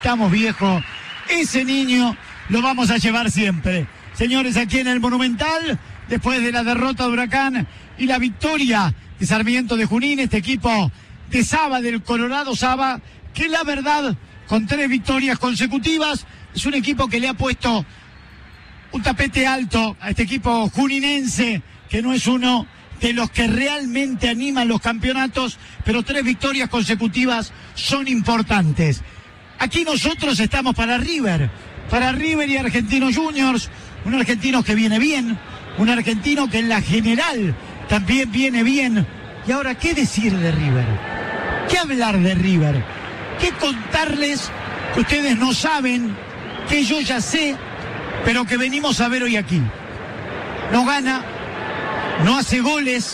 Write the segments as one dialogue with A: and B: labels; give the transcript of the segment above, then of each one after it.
A: Estamos viejos, ese niño lo vamos a llevar siempre. Señores, aquí en el Monumental, después de la derrota de Huracán y la victoria de Sarmiento de Junín, este equipo de Saba, del Colorado Saba, que la verdad, con 3 victorias consecutivas, es un equipo que le ha puesto un tapete alto a este equipo juninense, que no es uno de los que realmente animan los campeonatos, pero 3 victorias consecutivas son importantes. Aquí nosotros estamos para River y Argentinos Juniors, un argentino que viene bien, un argentino que en la general también viene bien. Y ahora, ¿qué decir de River? ¿Qué hablar de River? ¿Qué contarles que ustedes no saben, que yo ya sé, pero que venimos a ver hoy aquí? No gana, no hace goles,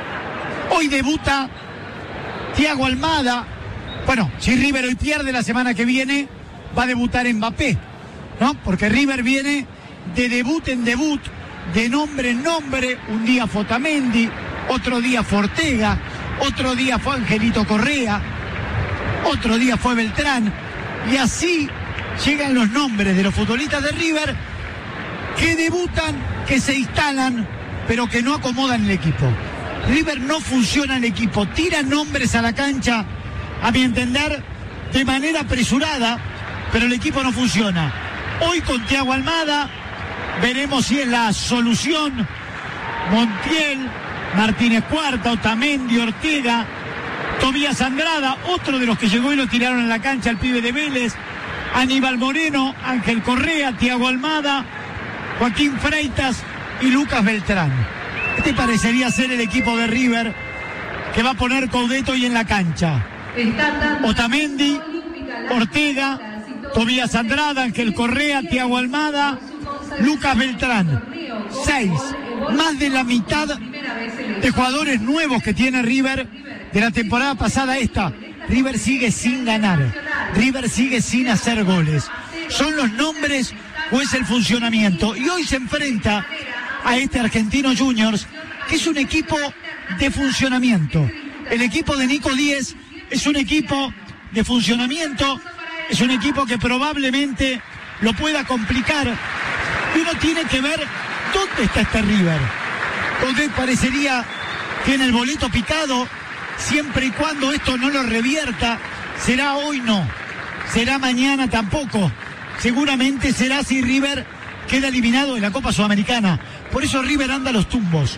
A: hoy debuta Thiago Almada. Bueno, si River hoy pierde, la semana que viene va a debutar Mbappé, ¿no? Porque River viene de debut en debut, de nombre en nombre. Un día fue Otamendi, otro día fue Ortega, otro día fue Angelito Correa, otro día fue Beltrán. Y así llegan los nombres de los futbolistas de River que debutan, que se instalan, pero que no acomodan el equipo. River no funciona el equipo, tira nombres a la cancha, a mi entender, de manera apresurada, pero el equipo no funciona. Hoy con Thiago Almada, veremos si es la solución. Montiel, Martínez Cuarta, Otamendi, Ortega, Tobías Andrada, otro de los que llegó y lo tiraron en la cancha, el pibe de Vélez, Aníbal Moreno, Ángel Correa, Thiago Almada, Joaquín Freitas y Lucas Beltrán. Este parecería ser el equipo de River que va a poner Coudet hoy en la cancha. Otamendi, Ortega, Tobías Andrada, Ángel Correa, Thiago Almada, Lucas Beltrán. 6, más de la mitad de jugadores nuevos que tiene River de la temporada pasada esta. River sigue sin ganar, River sigue sin hacer goles. ¿Son los nombres o es el funcionamiento? Y hoy se enfrenta a este Argentinos Juniors, que es un equipo de funcionamiento. El equipo de Nico Díez es un equipo de funcionamiento, es un equipo que probablemente lo pueda complicar. Y uno tiene que ver dónde está este River. Coudet parecería que tiene el boleto picado, siempre y cuando esto no lo revierta. Será hoy, no. Será mañana, tampoco. Seguramente será si River queda eliminado de la Copa Sudamericana. Por eso River anda a los tumbos.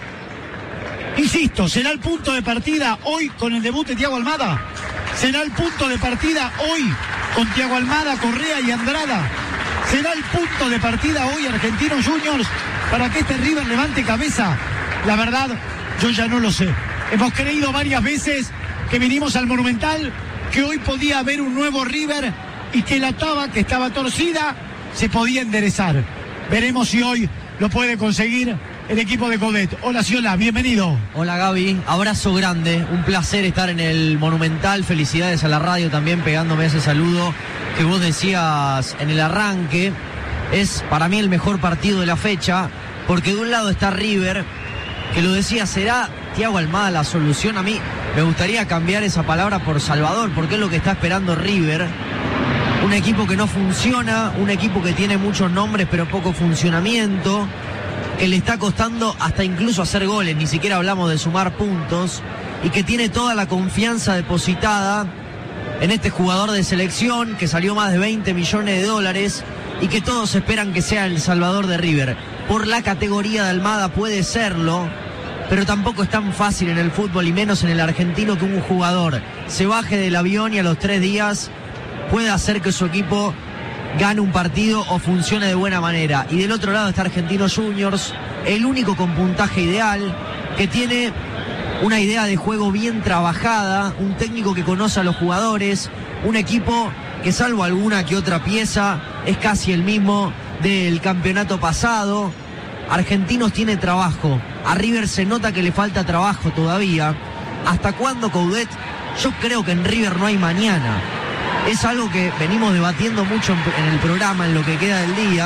A: Insisto, ¿será el punto de partida hoy con el debut de Thiago Almada? ¿Será el punto de partida hoy con Thiago Almada, Correa y Andrada? ¿Será el punto de partida hoy Argentinos Juniors para que este River levante cabeza? La verdad, yo ya no lo sé. Hemos creído varias veces que vinimos al Monumental, que hoy podía haber un nuevo River y que la taba que estaba torcida se podía enderezar. Veremos si hoy lo puede conseguir el equipo de Coudet. Hola Ciola, bienvenido.
B: Hola Gaby, abrazo grande, un placer estar en el Monumental, felicidades a la radio también pegándome ese saludo que vos decías en el arranque. Es para mí el mejor partido de la fecha, porque de un lado está River, que lo decía, ¿será Thiago Almada la solución? A mí me gustaría cambiar esa palabra por Salvador, porque es lo que está esperando River. Un equipo que no funciona, un equipo que tiene muchos nombres pero poco funcionamiento, que le está costando hasta incluso hacer goles, ni siquiera hablamos de sumar puntos, y que tiene toda la confianza depositada en este jugador de selección que salió más de 20 millones de dólares y que todos esperan que sea el salvador de River. Por la categoría de Almada puede serlo, pero tampoco es tan fácil en el fútbol y menos en el argentino que un jugador se baje del avión y a los 3 días puede hacer que su equipo gane un partido o funcione de buena manera. Y del otro lado está Argentinos Juniors, el único con puntaje ideal, que tiene una idea de juego bien trabajada, un técnico que conoce a los jugadores, un equipo que salvo alguna que otra pieza es casi el mismo del campeonato pasado. Argentinos tiene trabajo, a River se nota que le falta trabajo todavía. ¿Hasta cuándo Coudet? Yo creo que en River no hay mañana. Es algo que venimos debatiendo mucho en el programa, en lo que queda del día.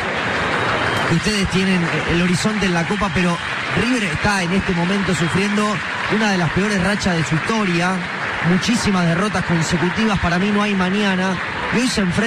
B: Ustedes tienen el horizonte en la Copa, pero River está en este momento sufriendo una de las peores rachas de su historia. Muchísimas derrotas consecutivas, para mí no hay mañana. y hoy se enfrenta